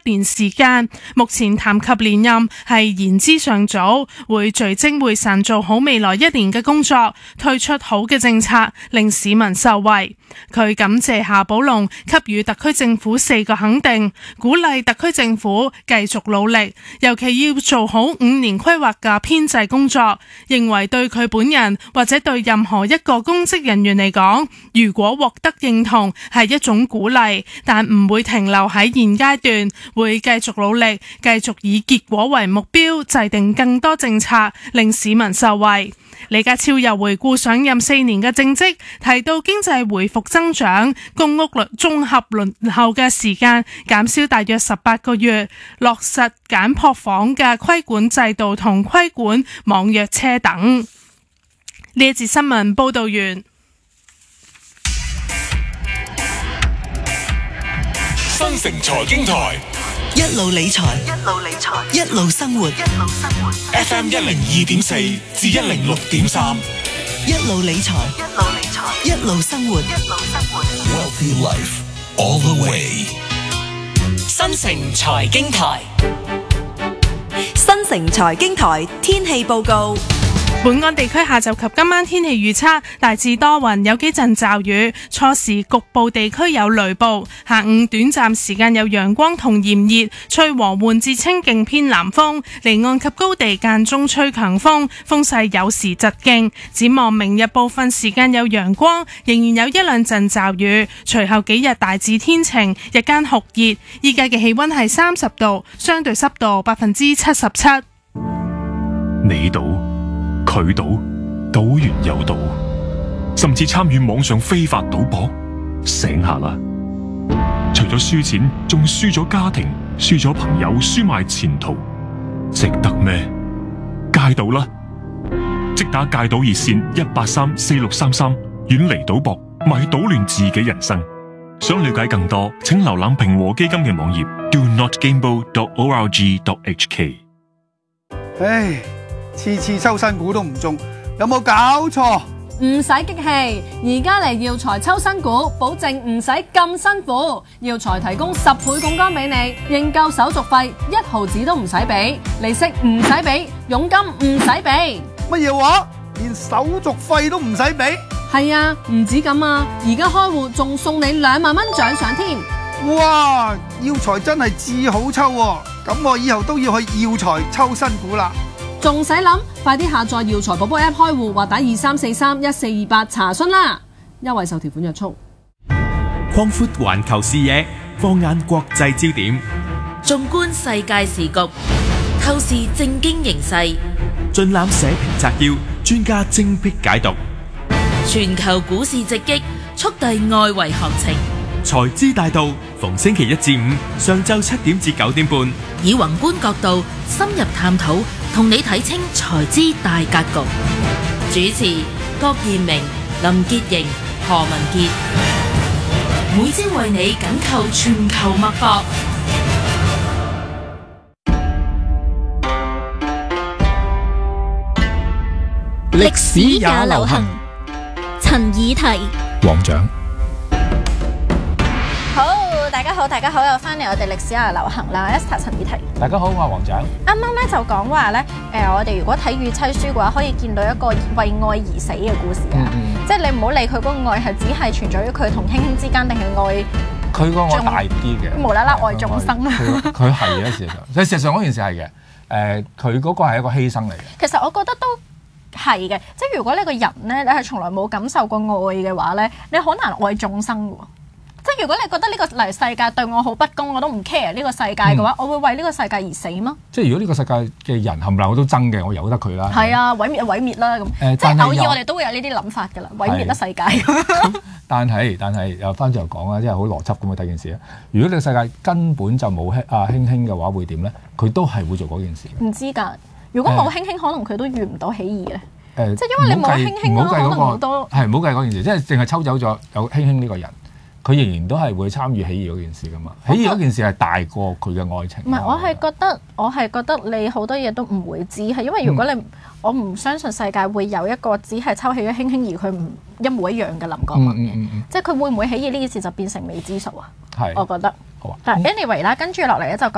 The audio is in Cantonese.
年時間，目前談及連任係言之尚早，會聚精會神做好未來1年嘅工作，推出好嘅政策，令市民受惠。佢感謝夏寶龍給予特區政府4個肯定，鼓勵特區政府繼續努力，尤其要做好5年規劃嘅編制工作。認為對佢本人或者對任何一個公職人員嚟講，如果獲得認同係一種鼓勵，但唔會停留喺現階段，會繼續努力，繼續以結果為目標，制定更多政策，令市民受惠。李家超又回顧上任4年嘅政績，提到經濟回復增長，公屋綜合輪候嘅時間減少大約18個月，落實簡樸房嘅規管制度同規管網約車等。呢一節新聞報道完。 新城財經台一路理財，一路生活。 FM 102.4至106.3， 一路理財，一路生活。 Wealthy Life all the way。 新城財經台， 新城財經台天氣報告。 本港地區下晝及今晚天氣預測，大致多雲，有幾陣驟雨，初時局部地區有雷暴，下午短暫時間有陽光同炎熱，吹和緩至清勁偏南風，離岸及高地間中吹強風，風勢有時疾勁。展望明日部分時間有陽光，仍然有一兩陣驟雨，隨後幾日大致天晴，日間酷熱。依家嘅氣溫係30度，相對濕度77%。 你賭佢賭，賭完又賭，甚至參與網上非法賭博，醒下啦！除咗輸錢，仲輸咗家庭，輸咗朋友，輸埋前途，值得咩？戒賭啦！即打戒賭熱線1834633，遠離賭博，咪搗亂自己人生。想了解更多，請瀏覽平和基金嘅網頁 donotgamble.org.hk。 唉，次次抽新股都唔中，有冇搞錯？ 唔使激氣，而家嚟耀才抽新股，保證唔使咁辛苦。耀才提供10倍槓桿俾你，認購手續費1毫子都唔使俾，利息唔使俾，佣金唔使俾。 乜嘢話？連手續費都唔使俾？ 係啊，唔止咁啊，而家開戶仲送你2萬蚊獎賞添。 哇！耀才真係至好抽喎，咁我以後都要去耀才抽新股啦。 仲使諗？快啲下載耀才寶寶 App 開戶或打23431428查詢啦！優惠受條款約束。 擴闊環球視野，放眼國際焦點， 縱觀世界時局，透視政經形勢， 盡覽社評摘要，專家精闢解讀。 全球股市直擊，速遞外圍行情。 財資大道，逢星期1至5上晝7點至9點半， 以宏觀角度深入探討，同你睇清財資大格局。主持郭彥明、林潔瑩、何文傑，每朝為你緊扣全球脈搏。 歷史也流行，陳以提、 黃獎。 大家好，又翻嚟我哋歷史也流行啦 ，Esther 陳以提。 大家好，我係黃獎。 啱啱咧就講話咧，我哋如果睇預妻書嘅話，可以見到一個為愛而死嘅故事啊。即係你唔好理佢嗰個愛係只係存在於佢同卿卿之間，定係愛佢個愛大啲嘅， 無啦啦愛眾生啊。 佢係嘅，事實上，即係事實上嗰件事係嘅。佢嗰個係一個犧牲嚟嘅。其實我覺得都係嘅，即係如果你個人咧，你係從來冇感受過愛嘅話咧，你好難愛眾生喎。即係如果你覺得呢個嚟世界對我好不公，我都唔 care 呢個世界嘅話，我會為呢個世界而死嗎？ 即係如果呢個世界嘅人冚唪唥我都憎嘅，我由得佢啦。 係啊，毀滅就毀滅啦咁。即係偶爾我哋都會有呢啲諗法㗎啦，毀滅得世界。 但係又翻轉頭講啦，即係好邏輯咁去睇件事啊。如果呢個世界根本就冇卿卿嘅話，會點咧？佢都係會做嗰件事。唔知㗎，如果冇卿卿，可能佢都遇唔到喜兒咧。即係因為你冇卿卿咯，可能好多係唔好計嗰件事，即係淨係抽走咗有卿卿呢個人。佢仍然都係會參與喜兒嗰件事噶嘛？喜兒嗰件事係大過佢嘅愛情。 唔係，我係覺得你好多嘢都唔會知，係因為如果我唔相信世界會有一個只係抽起咗卿卿而佢唔一模一樣嘅林國文嘅，即係佢會唔會喜兒呢件事就變成未知數啊？係，我覺得。好啊。但 anyway 啦，跟住落嚟咧就講。